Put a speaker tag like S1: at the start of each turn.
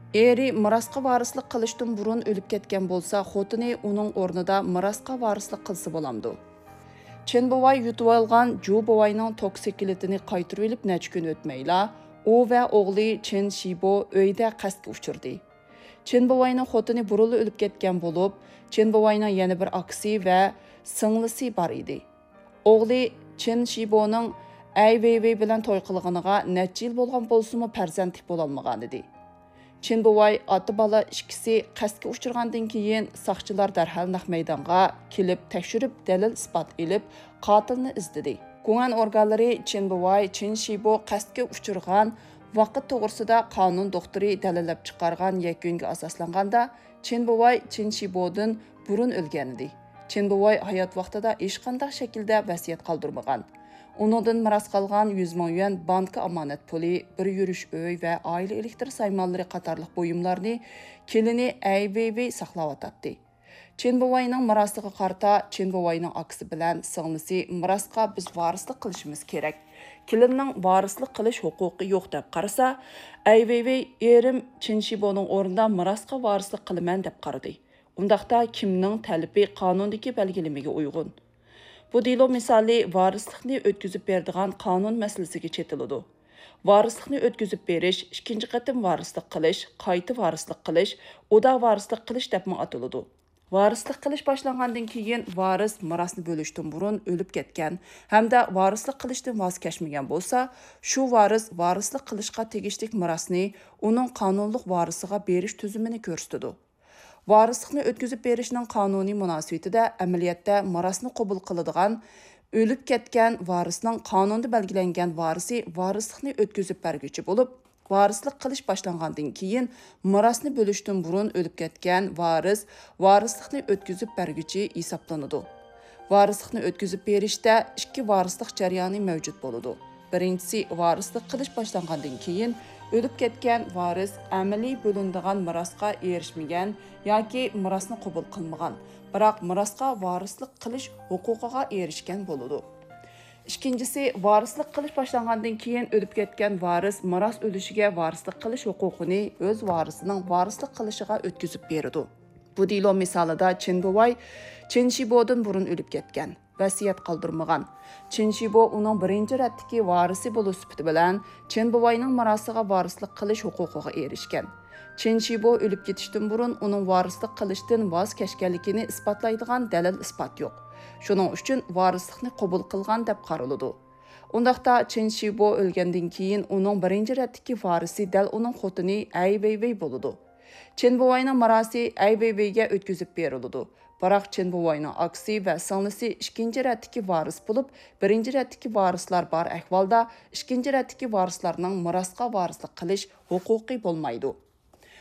S1: Eri mirasqa varislik qilishdan burun o'lib ketgan bo'lsa, xotini uning o'rnida mirasqa varislik qilsa bo'lamdi. Chen bovay yutib olgan Ju bovayning toksikilitini qaytirib olib necha kun o'tmayla, u va o'g'li Chen Shibo uyda qasdga uchirdi. Chen bovayning xotini burunli o'lib ketgan bo'lib, Chen bovayning yana bir aksi va singlisi bor edi. O'g'li Chen Shiboning Ai Weiwei bilan to'y qilganiga necha yil bo'lgan bo'lsa-mu farzandlik bo'lolmagan edi. Chen bovay ota bola ikkisi qasdga uchirgandan keyin soqchilar darhol naq maydonga kelib tekshirib dalil isbot ilib qotilni izladi. Guman organlari Chen bovay Chen Shibo qasdga uchirgan vaqt to'g'risida qonun doktori dalillab chiqargan yakunga asoslanganda Chen bovay Chen Shibodan burun o'lgan edi. Chen bovay hayot vaqtida hech qanday shaklda vasiyat qoldirmagan. Onundan miras qalğan 100 ming yuan banka amanat puli, bir yurish uy va oila elektr saymanlari qatorliq buyumlarni kelini Ai Weiwei saqlayotdi. Chen bovayning mirasiga qarta Chen bovayning aksi bilan singlisi mirasga biz varislik qilishimiz kerak. Kelinning varislik qilish huquqi yo'q deb qarasa, Ai Weiwei erim Chen Shiboning o'rnida mirasga varislik qilaman deb qaradi. Undaqda kimning talabi qonundagi belgilamega uyg'un. Bu delo misali varislikni o'tkazib beradigan qonun masalasiga chetiladi. Varislikni o'tkazib berish, ikkinchi qatim varislik qilish, qayta varislik qilish, oda varislik qilish deb ataladi. Varislik qilish boshlangandan keyin varis mirosni bo'lishdan burun o'lib ketgan hamda varislik qilishdan voz kechmagan bo'lsa, shu varis varislik qilishga tegishli mirosni uning qonunliq varisiga berish tuzumini ko'rsatadi. Varislikni o'tkazib berishning qonuniy munosabatida amaliyotda mirosni qabul qiladigan o'lib ketgan varisning qonunda belgilangan varisi varislikni o'tkazib berguchi bo'lib, varislik qilish boshlangandan keyin mirosni bo'lishdan burun o'lib ketgan varis varislikni o'tkazib berguchi hisoblanadi. Varislikni o'tkazib berishda ikki varislik jarayoni mavjud bo'ladi. Birinchisi varislik qilish boshlangandan keyin o'lib ketgan varis amaliy bo'linadigan mirosga erishmagan yoki mirosni qabul qilmagan, biroq mirosga varislik qilish huquqiga erishgan bo'ladi. Ikkinchisi varislik qilish boshlangandan keyin o'lib ketgan varis miros o'lishiga varislik qilish huquqini o'z varisining varislik qilishiga o'tkazib beradi. Bu delo misolida Chen bovay Chen Shibodan burun o'lib ketgan, vasiyat qoldirmagan. Chen Shibo uning birinchi ratdagi varisi bo'lish sifati bilan Chen bovayning mirosiga varislik qilish huquqiga erishgan. Chen Shibo o'lib ketishdan burun uning varislik qilishdan voz kechganligini isbotlaydigan dalil isbot yo'q. Shuning uchun varislikni qabul qilgan deb qaraladi. Undaqda Chen Shibo o'lgandan keyin uning birinchi ratdagi varisi dal uning xotini Ai Weiwei bo'ladi. Chen bovayning mirosi Ai Weiweiga o'tkazib beriladi. Biroq Chen bovayning aksi va singlisi ikkinchi ratdagi varis bo'lib, birinchi ratdagi varislar bor ahvolda ikkinchi ratdagi varislarning mirosga varislik qilish huquqi bo'lmaydi.